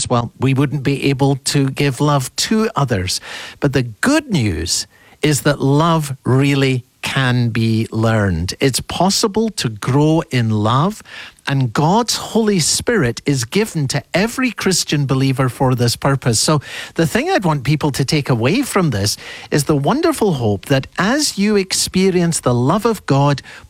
ourselves, well, we wouldn't be able to give love to others. But the good news is that love really can be learned. It's possible to grow in love, and God's Holy Spirit is given to every Christian believer for this purpose. So the thing I'd want people to take away from this is the wonderful hope that as you experience the love of God